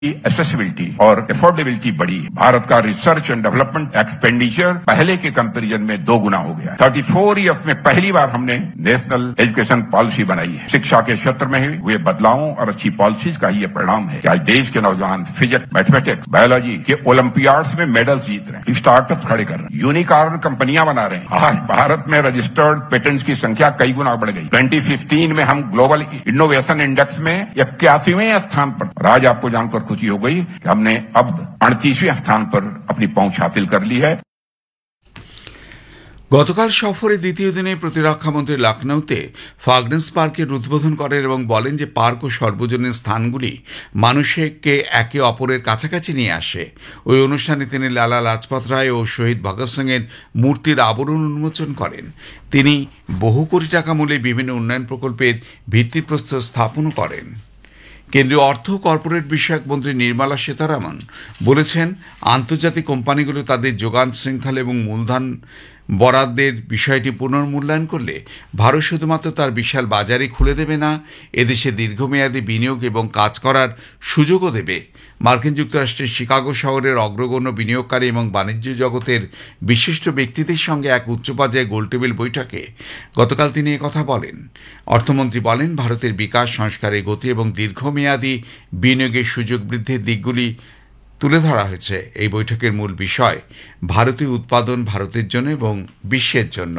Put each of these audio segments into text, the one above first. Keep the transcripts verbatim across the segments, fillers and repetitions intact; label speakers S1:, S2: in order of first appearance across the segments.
S1: Accessibility और affordability बढ़ी है। भारत का रिसर्च एंड डेवलपमेंट एक्सपेंडिचर पहले के कंपैरिजन में दो गुना हो गया। चौंतीस ईयर्स में पहली बार हमने नेशनल एजुकेशन पॉलिसी बनाई है। शिक्षा के क्षेत्र में हुए बदलावों और अच्छी पॉलिसीज का ही ये परिणाम है कि आज देश के नौजवान फिजिक्स, मैथमेटिक्स, बायोलॉजी के ओलंपियाड्स में मेडल्स जीत रहे हैं, स्टार्टअप खड़े कर रहे हैं, यूनिकॉर्न कंपनियां बना रहे हैं। आज भारत में रजिस्टर्ड पेटेंट्स की संख्या कई गुना बढ़ गई। ट्वेंटी फिफ्टीन में हम ग्लोबल इनोवेशन इंडेक्स में इक्यासीवें स्थान पर। आज आपको जानकर खुशी हो गई कि हमने अब अड़तीसवें स्थान पर अपनी पहुंच हासिल कर ली है।
S2: গতকাল সফরে দ্বিতীয় দিনে প্রতিরক্ষামন্ত্রী লখনৌতে ফাগনেস পার্কের উদ্বোধন করেন এবং বলেন যে পার্ক ও সর্বজনীন স্থানগুলি মানুষকে একে অপরের কাছাকাছি নিয়ে আসে। ওই অনুষ্ঠানে তিনি লালা লাজপত রায় ও শহীদ ভগৎ সিং এর মূর্তির আবরণ উন্মোচন করেন। তিনি বহু কোটি টাকা মূল্যে বিভিন্ন উন্নয়ন প্রকল্পের ভিত্তিপ্রস্তর স্থাপনও করেন। কেন্দ্রীয় অর্থ কর্পোরেট বিষয়ক মন্ত্রী নির্মলা সীতারামন বলেছেন, আন্তর্জাতিক কোম্পানিগুলো তাদের যোগান শৃঙ্খলা এবং মূলধন বরাদ্দের বিষয়টি পুনর্মূল্যায়ন করলে ভারত শুধুমাত্র তার বিশাল বাজারই খুলে দেবে না, এদেশে দীর্ঘমেয়াদী বিনিয়োগ এবং কাজ করার সুযোগও দেবে। মার্কিন যুক্তরাষ্ট্রের শিকাগো শহরের অগ্রগণ্য বিনিয়োগকারী এবং বাণিজ্য জগতের বিশিষ্ট ব্যক্তিদের সঙ্গে এক উচ্চ পর্যায়ে গোলটেবিল বৈঠকে গতকাল তিনি একথা বলেন। অর্থমন্ত্রী বলেন, ভারতের বিকাশ, সংস্কারের গতি এবং দীর্ঘমেয়াদী বিনিয়োগের সুযোগ বৃদ্ধির দিকগুলি তুলে ধরা হয়েছে। এই বৈঠকের মূল বিষয় ভারতীয় উৎপাদন ভারতের জন্য এবং বিশ্বের জন্য।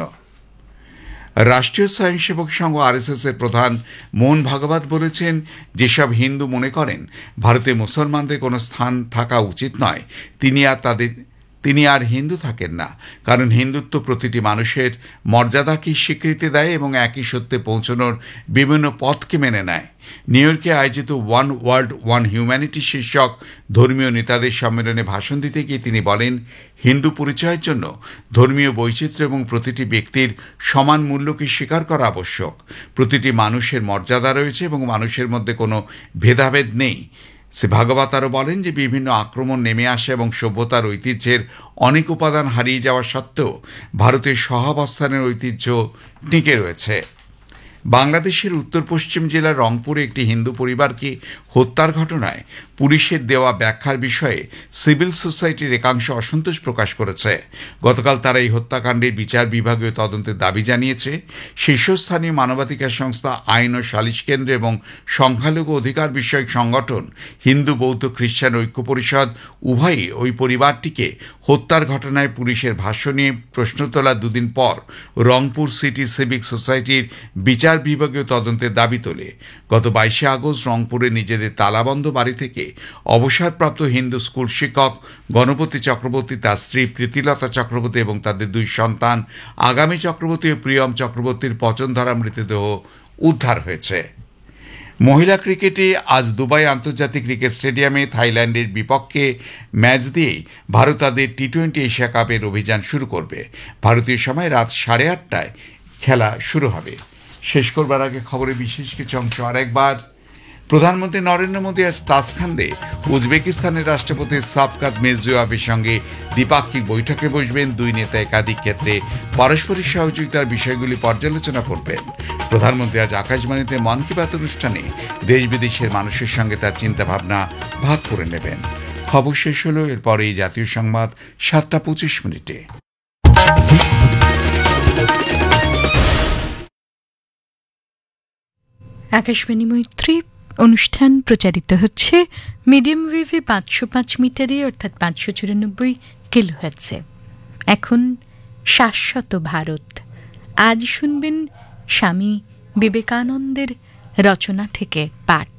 S2: রাষ্ট্রীয় স্বয়ংসেবক সংঘ আরএসএস এর প্রধান মোহন ভাগবত বলেছেন, যেসব হিন্দু মনে করেন ভারতে মুসলমানদের কোনো স্থান থাকা উচিত নয়, তিনি আর তাদের তিনি আর হিন্দু থাকেন না। কারণ হিন্দুত্ব প্রতিটি মানুষের মর্যাদাকে স্বীকৃতি দেয় এবং একই সত্যে পৌঁছানোর বিভিন্ন পথকে মেনে নেয়। নিউ ইয়র্কে আয়োজিত ওয়ান ওয়ার্ল্ড ওয়ান হিউম্যানিটি শীর্ষক ধর্মীয় নেতাদের সম্মেলনে ভাষণ দিতে গিয়ে তিনি বলেন, হিন্দু পরিচয়ের জন্য ধর্মীয় বৈচিত্র্য এবং প্রতিটি ব্যক্তির সমান মূল্যকে স্বীকার করা আবশ্যক। প্রতিটি মানুষের মর্যাদা রয়েছে এবং মানুষের মধ্যে কোনো ভেদাভেদ নেই। শ্রী ভাগবত আরও বলেন যে বিভিন্ন আক্রমণ নেমে আসে এবং সভ্যতার ঐতিহ্যের অনেক উপাদান হারিয়ে যাওয়া সত্ত্বেও ভারতের সহাবস্থানের ঐতিহ্য টিকে রয়েছে। বাংলাদেশের উত্তর পশ্চিম জেলার রংপুরে একটি হিন্দু পরিবারকে হত্যার ঘটনায় পুলিশের দেওয়া ব্যাখ্যার বিষয়ে সিভিল সোসাইটির একাংশ অসন্তোষ প্রকাশ করেছে। গতকাল তারা এই হত্যাকাণ্ডের বিচার বিভাগীয় তদন্তের দাবি জানিয়েছে। শীর্ষস্থানীয় মানবাধিকার সংস্থা আইন ও সালিশ কেন্দ্র এবং সংখ্যালঘু অধিকার বিষয়ক সংগঠন হিন্দু বৌদ্ধ খ্রিস্টান ঐক্য পরিষদ উভয়ই ওই পরিবারটিকে হত্যার ঘটনায় পুলিশের ভাষ্য নিয়ে প্রশ্ন তোলার দুদিন পর রংপুর সিটি সিভিক সোসাইটির বিচার বিভাগীয় তদন্তের দাবি তোলে। গত বাইশে আগস্ট রংপুরে নিজেদের তালাবন্ধ বাড়ি থেকে অবসরপ্রাপ্ত হিন্দু স্কুল শিক্ষক গণপতি চক্রবর্তী, তার স্ত্রী প্রীতিলতা চক্রবর্তী এবং তাদের দুই সন্তান আগামী চক্রবর্তী ও প্রিয়ম চক্রবর্তীর পচনধরা মৃতদেহ উদ্ধার হয়েছে। মহিলা ক্রিকেটে আজ দুবাই আন্তর্জাতিক ক্রিকেট স্টেডিয়ামে থাইল্যান্ডের বিপক্ষে ম্যাচ দিয়েই ভারত তাদের টি টোয়েন্টি এশিয়া কাপের অভিযান শুরু করবে। ভারতীয় সময় রাত সাড়ে আটটায় খেলা শুরু হবে। শেষ করবার আগে খবরে বিশেষ কিছু অংশ আরেকবার। প্রধানমন্ত্রী নরেন্দ্র মোদী আজ তাসখান্দে উজবেকিস্তানের রাষ্ট্রপতি শাফকাত মিরজিয়োয়েভের সঙ্গে দ্বিপাক্ষিক বৈঠকে বসবেন। দুই নেতা একাধিক ক্ষেত্রে পারস্পরিক সহযোগিতার বিষয়গুলি পর্যালোচনা করবেন। প্রধানমন্ত্রী আজ আকাশবাণীতে মন কি বাত অনুষ্ঠানে দেশ বিদেশের মানুষের সঙ্গে তার চিন্তাভাবনা ভাগ করে নেবেন। খবর শেষ হলো, এরপরে এই জাতীয় সংবাদ সাতটা পঁচিশ মিনিটে।
S3: আকাশবাণী মৈত্রী অনুষ্ঠান প্রচারিত হচ্ছে মিডিয়াম ওয়েভে পাঁচশো পাঁচ মিটারে অর্থাৎ পাঁচশো চুরানব্বই কিলোহার্টজে। এখন শাশ্বত ভারত। আজ শুনবেন স্বামী বিবেকানন্দের রচনা থেকে পাঠ।